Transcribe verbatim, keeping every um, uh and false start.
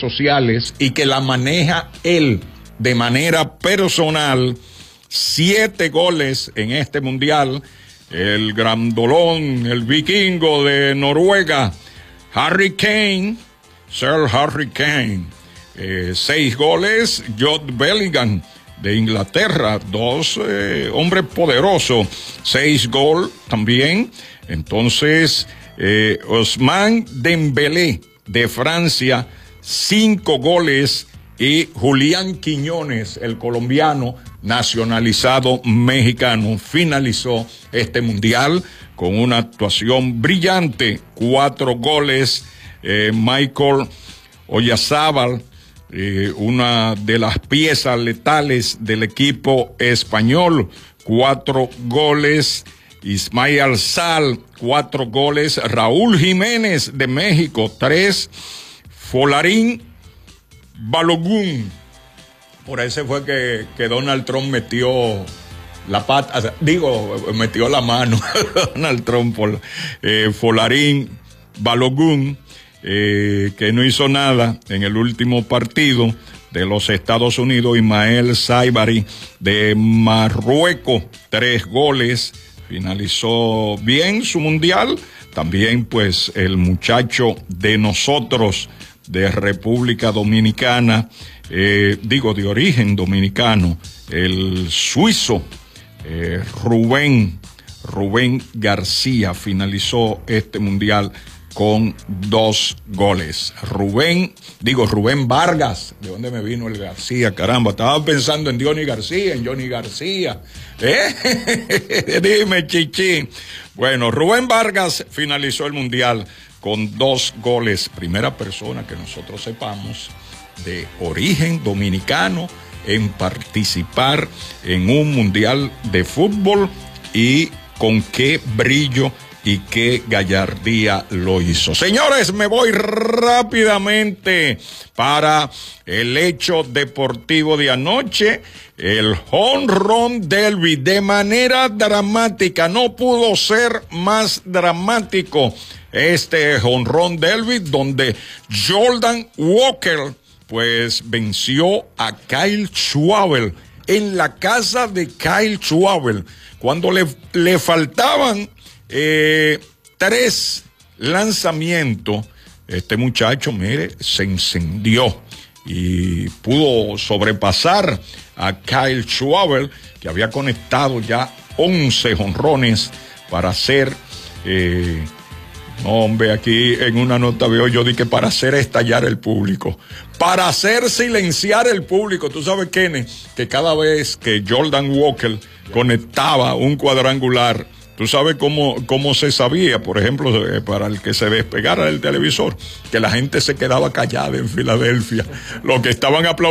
sociales y que la maneja él de manera personal. Siete goles en este mundial. El grandolón, el vikingo de Noruega, Harry Kane, Sir Harry Kane. Eh, seis goles. Jude Bellingham de Inglaterra, dos eh, hombres poderosos, seis gol también. Entonces, eh, Ousmane Dembélé de Francia, cinco goles. Y Julián Quiñones, el colombiano nacionalizado mexicano, finalizó este mundial con una actuación brillante, cuatro goles. Eh, Michael Oyarzabal, Eh, una de las piezas letales del equipo español, cuatro goles. Ismael Sal, cuatro goles. Raúl Jiménez de México, tres. Folarín Balogun, por ese fue que, que Donald Trump metió la pata, digo, metió la mano, Donald Trump, por, eh, Folarín Balogun. Eh, que no hizo nada en el último partido de los Estados Unidos. Ismael Saibari de Marruecos, tres goles, finalizó bien su mundial. También pues el muchacho de nosotros de República Dominicana, eh, digo de origen dominicano, el suizo eh, Rubén Rubén García finalizó este mundial con dos goles. Rubén, digo Rubén Vargas, ¿de dónde me vino el García? Caramba, estaba pensando en Johnny García, en Johnny García. ¿Eh? Dime, chichi. Bueno, Rubén Vargas finalizó el mundial con dos goles. Primera persona que nosotros sepamos de origen dominicano en participar en un mundial de fútbol, y con qué brillo y qué gallardía lo hizo. Señores, me voy rápidamente para el hecho deportivo de anoche. El jonrón derby de manera dramática, no pudo ser más dramático este jonrón derby, donde Jordan Walker pues venció a Kyle Schwarber en la casa de Kyle Schwarber, cuando le, le faltaban Eh, tres lanzamientos. Este muchacho, mire, se encendió y pudo sobrepasar a Kyle Schwarber, que había conectado ya once jonrones para hacer, eh, no, hombre, aquí en una nota veo yo di que para hacer estallar el público, para hacer silenciar el público. Tú sabes, Kenny, que cada vez que Jordan Walker conectaba un cuadrangular, tú sabes cómo, cómo se sabía, por ejemplo, eh, para el que se despegara del televisor, que la gente se quedaba callada en Filadelfia, los que estaban aplaudiendo.